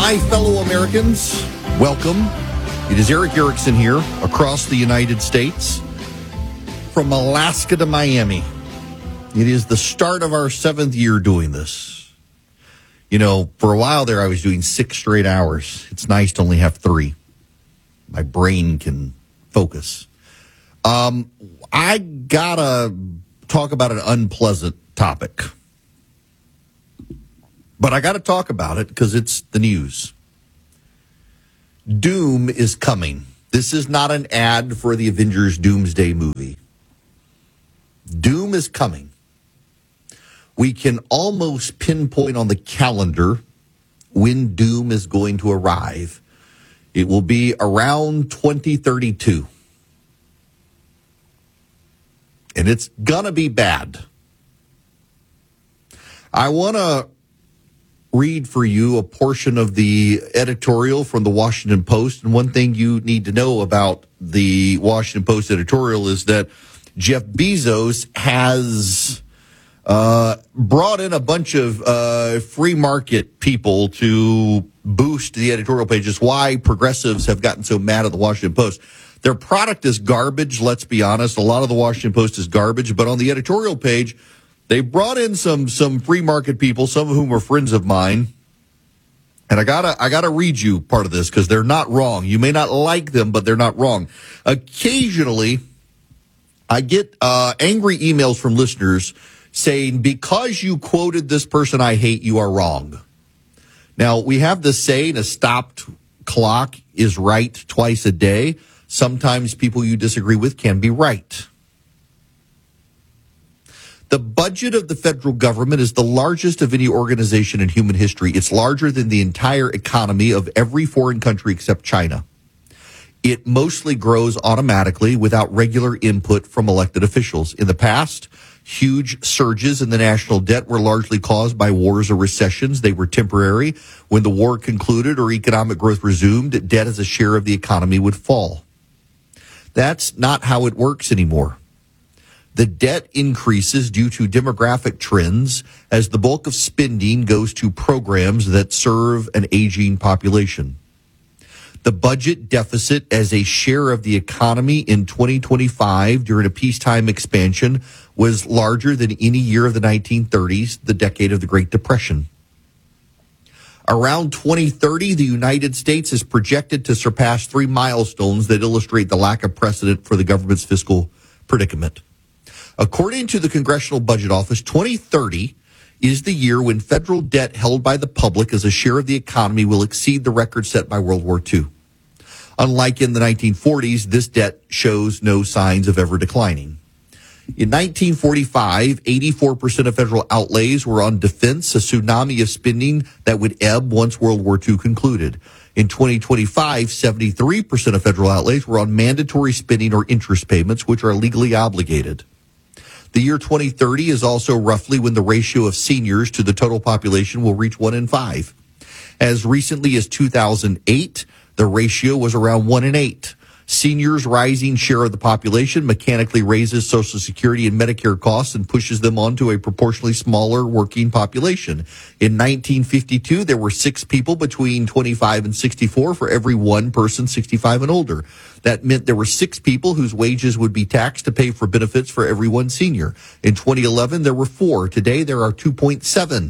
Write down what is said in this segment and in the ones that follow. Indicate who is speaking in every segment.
Speaker 1: My fellow Americans, welcome. It is Erick Erickson here across the United States, from Alaska to Miami. It is the start of our 7th year doing this. You know, for a while there, I was doing 6 straight hours. It's nice to only have 3. My brain can focus. I gotta talk about an unpleasant topic. But I got to talk about it because it's the news. Doom is coming. This is not an ad for the Avengers Doomsday movie. Doom is coming. We can almost pinpoint on the calendar when Doom is going to arrive. It will be around 2032. And it's going to be bad. I want to read for you a portion of the editorial from the Washington Post. And one thing you need to know about the Washington Post editorial is that Jeff Bezos has brought in a bunch of free market people to boost the editorial pages. Why progressives have gotten so mad at the Washington Post. Their product is garbage, let's be honest. A lot of the Washington Post is garbage, but on the editorial page, they brought in some free market people, some of whom were friends of mine. And I gotta read you part of this because they're not wrong. You may not like them, but they're not wrong. Occasionally, I get angry emails from listeners saying, because you quoted this person I hate, you are wrong. Now, we have this saying, a stopped clock is right twice a day. Sometimes people you disagree with can be right. The budget of the federal government is the largest of any organization in human history. It's larger than the entire economy of every foreign country except China. It mostly grows automatically without regular input from elected officials. In the past, huge surges in the national debt were largely caused by wars or recessions. They were temporary. When the war concluded or economic growth resumed, debt as a share of the economy would fall. That's not how it works anymore. The debt increases due to demographic trends as the bulk of spending goes to programs that serve an aging population. The budget deficit as a share of the economy in 2025 during a peacetime expansion was larger than any year of the 1930s, the decade of the Great Depression. Around 2030, the United States is projected to surpass 3 milestones that illustrate the lack of precedent for the government's fiscal predicament. According to the Congressional Budget Office, 2030 is the year when federal debt held by the public as a share of the economy will exceed the record set by World War II. Unlike in the 1940s, this debt shows no signs of ever declining. In 1945, 84% of federal outlays were on defense, a tsunami of spending that would ebb once World War II concluded. In 2025, 73% of federal outlays were on mandatory spending or interest payments, which are legally obligated. The year 2030 is also roughly when the ratio of seniors to the total population will reach 1 in 5. As recently as 2008, the ratio was around 1 in 8. Seniors' rising share of the population mechanically raises Social Security and Medicare costs and pushes them onto a proportionally smaller working population. In 1952, there were 6 people between 25 and 64 for every 1 person 65 and older. That meant there were 6 people whose wages would be taxed to pay for benefits for every 1 senior. In 2011, there were 4. Today, there are 2.7.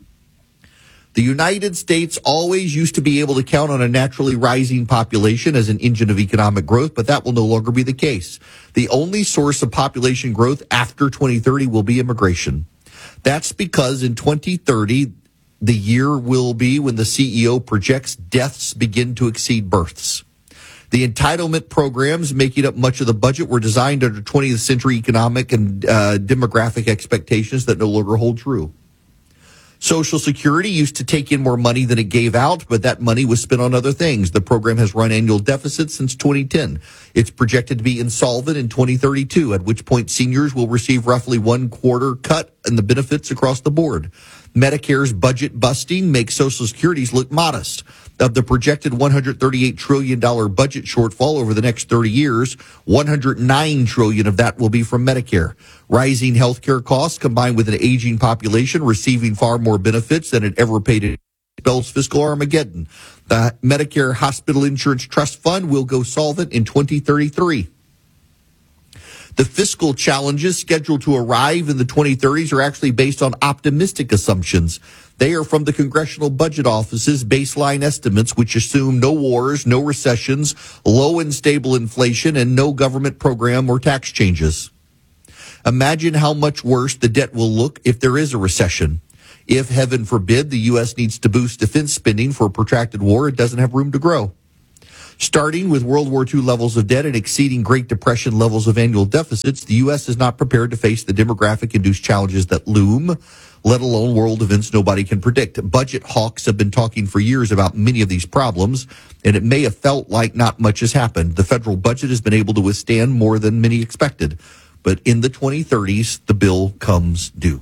Speaker 1: The United States always used to be able to count on a naturally rising population as an engine of economic growth, but that will no longer be the case. The only source of population growth after 2030 will be immigration. That's because in 2030, the year will be when the CEO projects deaths begin to exceed births. The entitlement programs making up much of the budget were designed under 20th century economic and demographic expectations that no longer hold true. Social Security used to take in more money than it gave out, but that money was spent on other things. The program has run annual deficits since 2010. It's projected to be insolvent in 2032, at which point seniors will receive roughly 1/4 cut in the benefits across the board. Medicare's budget busting makes Social Security's look modest. Of the projected $138 trillion budget shortfall over the next 30 years, $109 trillion of that will be from Medicare. Rising healthcare costs combined with an aging population receiving far more benefits than it ever paid spells fiscal Armageddon. The Medicare Hospital Insurance Trust Fund will go solvent in 2033. The fiscal challenges scheduled to arrive in the 2030s are actually based on optimistic assumptions. They are from the Congressional Budget Office's baseline estimates, which assume no wars, no recessions, low and stable inflation, and no government program or tax changes. Imagine how much worse the debt will look if there is a recession. If, heaven forbid, the U.S. needs to boost defense spending for a protracted war, it doesn't have room to grow. Starting with World War II levels of debt and exceeding Great Depression levels of annual deficits, the U.S. is not prepared to face the demographic-induced challenges that loom, let alone world events nobody can predict. Budget hawks have been talking for years about many of these problems, and it may have felt like not much has happened. The federal budget has been able to withstand more than many expected. But in the 2030s, the bill comes due.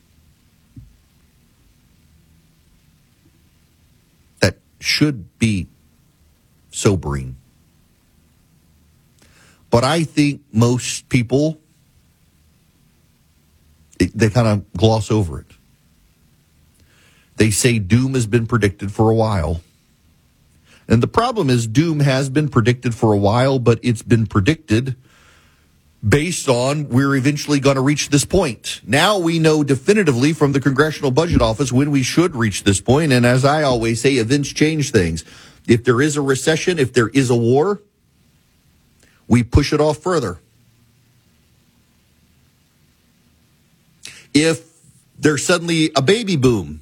Speaker 1: That should be sobering. But I think most people, they kind of gloss over it. They say doom has been predicted for a while. And the problem is doom has been predicted for a while, but it's been predicted based on we're eventually going to reach this point. Now we know definitively from the Congressional Budget Office when we should reach this point. And as I always say, events change things. If there is a recession, if there is a war, we push it off further. If there's suddenly a baby boom,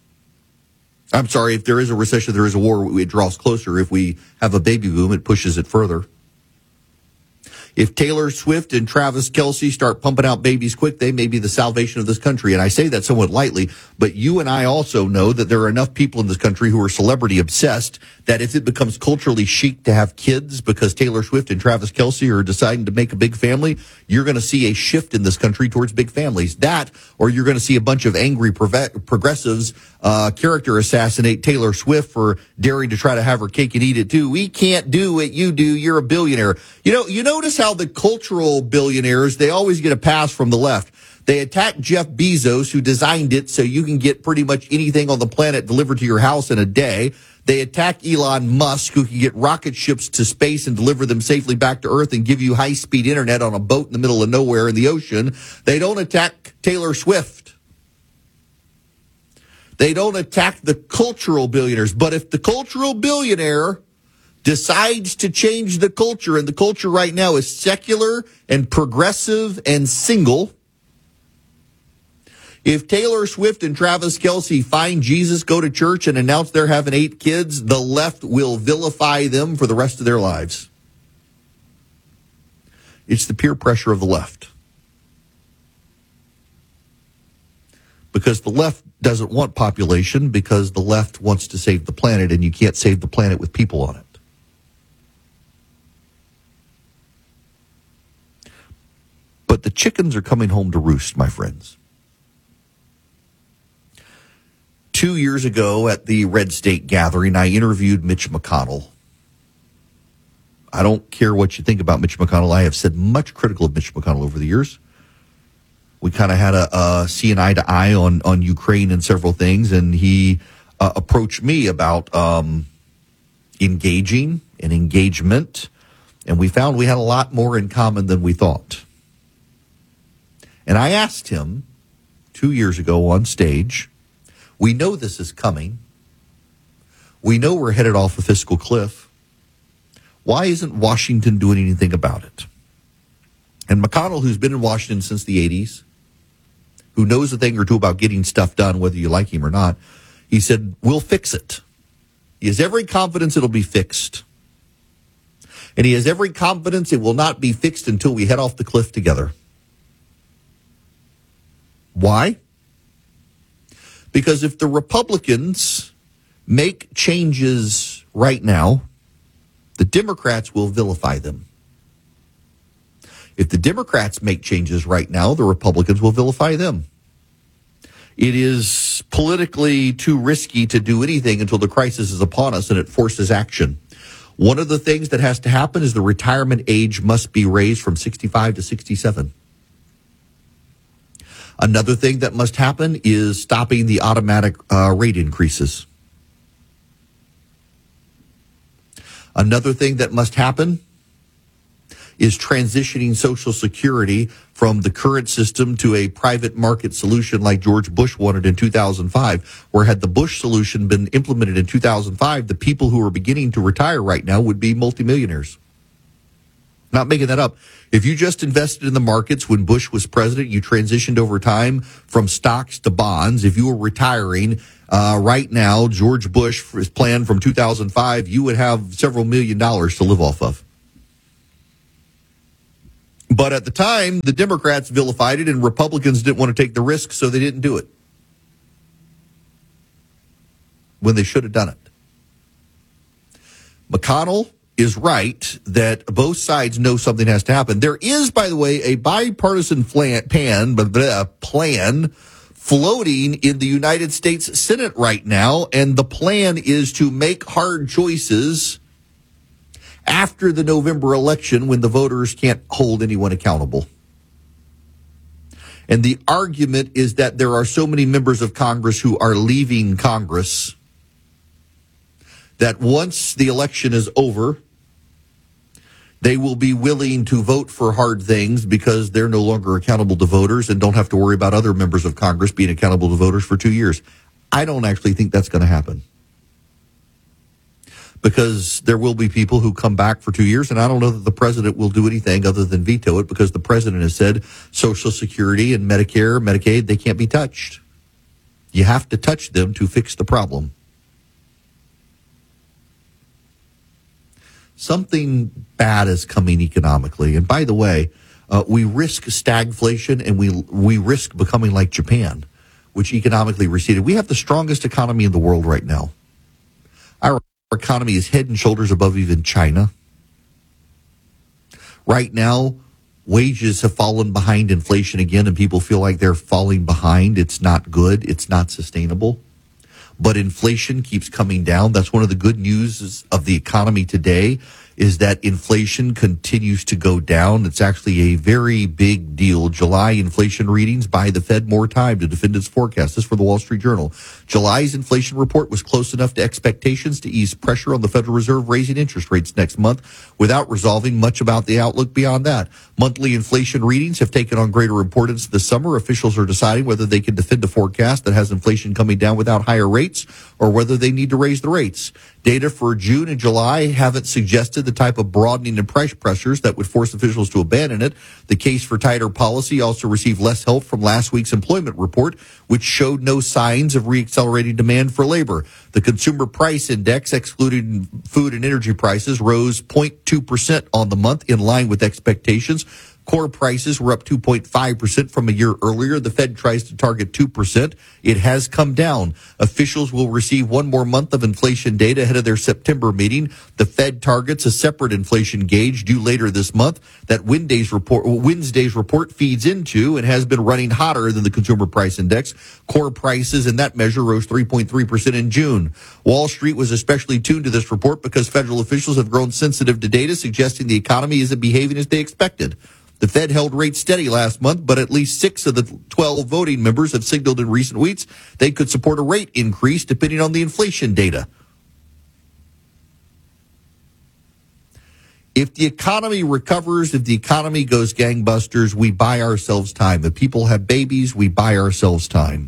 Speaker 1: if there is a recession, there is a war, it draws closer. If we have a baby boom, it pushes it further. If Taylor Swift and Travis Kelce start pumping out babies quick, they may be the salvation of this country. And I say that somewhat lightly, but you and I also know that there are enough people in this country who are celebrity obsessed that if it becomes culturally chic to have kids because Taylor Swift and Travis Kelce are deciding to make a big family, you're going to see a shift in this country towards big families. That, or you're going to see a bunch of angry progressives character assassinate Taylor Swift for daring to try to have her cake and eat it too. We can't do what you do. You're a billionaire. You notice how the cultural billionaires, they always get a pass from the left. They attack Jeff Bezos, who designed it so you can get pretty much anything on the planet delivered to your house in a day. They attack Elon Musk, who can get rocket ships to space and deliver them safely back to Earth and give you high-speed internet on a boat in the middle of nowhere in the ocean. They don't attack Taylor Swift. They don't attack the cultural billionaires. But if the cultural billionaire decides to change the culture, and the culture right now is secular and progressive and single, if Taylor Swift and Travis Kelce find Jesus, go to church, and announce they're having 8 kids, the left will vilify them for the rest of their lives. It's the peer pressure of the left. Because the left doesn't want population, because the left wants to save the planet, and you can't save the planet with people on it. But the chickens are coming home to roost, my friends. 2 years ago at the Red State Gathering, I interviewed Mitch McConnell. I don't care what you think about Mitch McConnell. I have said much critical of Mitch McConnell over the years. We kind of had a see an eye to eye on Ukraine and several things, and he approached me about engaging and engagement, and we found we had a lot more in common than we thought. And I asked him 2 years ago on stage, we know this is coming. We know we're headed off a fiscal cliff. Why isn't Washington doing anything about it? And McConnell, who's been in Washington since the 80s, who knows a thing or two about getting stuff done, whether you like him or not, he said, we'll fix it. He has every confidence it'll be fixed. And he has every confidence it will not be fixed until we head off the cliff together. Why? Because if the Republicans make changes right now, the Democrats will vilify them. If the Democrats make changes right now, the Republicans will vilify them. It is politically too risky to do anything until the crisis is upon us and it forces action. One of the things that has to happen is the retirement age must be raised from 65 to 67. Another thing that must happen is stopping the automatic rate increases. Another thing that must happen is transitioning Social Security from the current system to a private market solution like George Bush wanted in 2005, where had the Bush solution been implemented in 2005, the people who are beginning to retire right now would be multimillionaires. Not making that up. If you just invested in the markets when Bush was president, you transitioned over time from stocks to bonds. If you were retiring right now, George Bush's plan from 2005, you would have several $1 million to live off of. But at the time, the Democrats vilified it and Republicans didn't want to take the risk, so they didn't do it when they should have done it. McConnell is right that both sides know something has to happen. There is, by the way, a bipartisan plan floating in the United States Senate right now, and the plan is to make hard choices after the November election when the voters can't hold anyone accountable. And the argument is that there are so many members of Congress who are leaving Congress that once the election is over, they will be willing to vote for hard things because they're no longer accountable to voters and don't have to worry about other members of Congress being accountable to voters for 2 years. I don't actually think that's going to happen, because there will be people who come back for 2 years, and I don't know that the president will do anything other than veto it, because the president has said Social Security and Medicare, Medicaid, they can't be touched. You have to touch them to fix the problem. Something bad is coming economically. And by the way, we risk stagflation, and we risk becoming like Japan, which economically receded. We have the strongest economy in the world right now. Our economy is head and shoulders above even China. Right now, wages have fallen behind inflation again, and people feel like they're falling behind. It's not good. It's not sustainable. But inflation keeps coming down. That's one of the good news of the economy today, is that inflation continues to go down. It's actually a very big deal. July inflation readings buy the Fed more time to defend its forecast. This is for the Wall Street Journal. July's inflation report was close enough to expectations to ease pressure on the Federal Reserve raising interest rates next month without resolving much about the outlook beyond that. Monthly inflation readings have taken on greater importance this summer. Officials are deciding whether they can defend a forecast that has inflation coming down without higher rates, or whether they need to raise the rates. Data for June and July haven't suggested the type of broadening in price pressures that would force officials to abandon it. The case for tighter policy also received less help from last week's employment report, which showed no signs of reaccelerating demand for labor. The Consumer Price Index, excluding food and energy prices, rose 0.2% on the month, in line with expectations. Core prices were up 2.5% from a year earlier. The Fed tries to target 2%. It has come down. Officials will receive one more month of inflation data ahead of their September meeting. The Fed targets a separate inflation gauge due later this month that Wednesday's report feeds into, and has been running hotter than the Consumer Price Index. Core prices in that measure rose 3.3% in June. Wall Street was especially tuned to this report because federal officials have grown sensitive to data suggesting the economy isn't behaving as they expected. The Fed held rates steady last month, but at least 6 of the 12 voting members have signaled in recent weeks they could support a rate increase depending on the inflation data. If the economy recovers, if the economy goes gangbusters, we buy ourselves time. If people have babies, we buy ourselves time.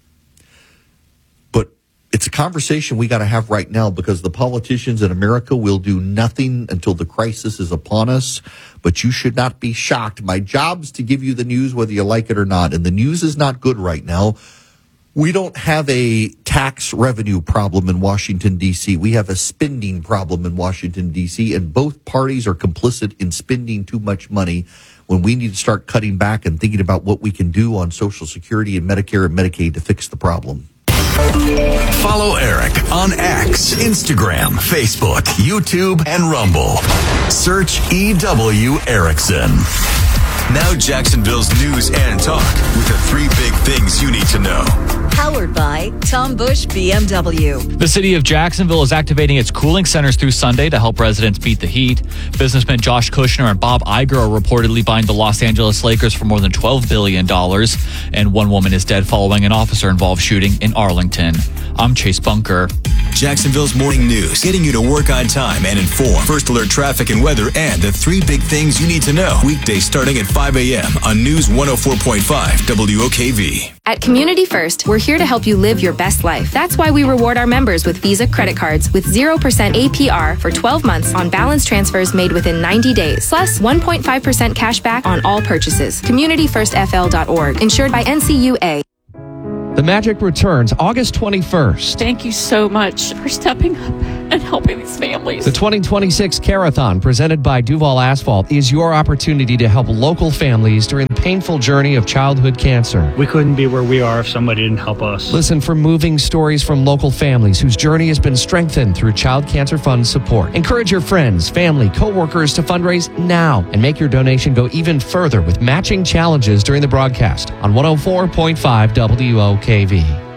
Speaker 1: But it's a conversation we got to have right now, because the politicians in America will do nothing until the crisis is upon us. But you should not be shocked. My job's to give you the news whether you like it or not. And the news is not good right now. We don't have a tax revenue problem in Washington, D.C. We have a spending problem in Washington, D.C., and both parties are complicit in spending too much money when we need to start cutting back and thinking about what we can do on Social Security and Medicare and Medicaid to fix the problem.
Speaker 2: Follow Eric on X, Instagram, Facebook, YouTube, and Rumble. Search EW Erickson. Now Jacksonville's news and talk with the 3 big things you need to know.
Speaker 3: Powered by Tom Bush BMW.
Speaker 4: The city of Jacksonville is activating its cooling centers through Sunday to help residents beat the heat. Businessmen Josh Kushner and Bob Iger are reportedly buying the Los Angeles Lakers for more than $12 billion. And one woman is dead following an officer-involved shooting in Arlington. I'm Chase Bunker.
Speaker 2: Jacksonville's morning news, getting you to work on time and informed. First alert traffic and weather, and the 3 big things you need to know. Weekdays starting at 5 a.m. on News 104.5 WOKV.
Speaker 5: At Community First, we're here to help you live your best life. That's why we reward our members with Visa credit cards with 0% APR for 12 months on balance transfers made within 90 days, plus 1.5% cash back on all purchases. CommunityFirstFL.org, insured by NCUA.
Speaker 6: The Magic returns August 21st.
Speaker 7: Thank you so much for stepping up and helping these families.
Speaker 6: The 2026 Carathon, presented by Duval Asphalt, is your opportunity to help local families during the painful journey of childhood cancer.
Speaker 8: We couldn't be where we are if somebody didn't help us.
Speaker 6: Listen for moving stories from local families whose journey has been strengthened through Child Cancer Fund support. Encourage your friends, family, co-workers to fundraise now and make your donation go even further with matching challenges during the broadcast on 104.5 WOKV.